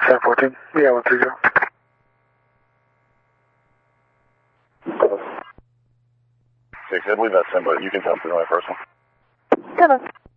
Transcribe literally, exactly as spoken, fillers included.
seven fourteen. Yeah, one three zero. Six, I believe that's him, but you can tell me my first one. Seven.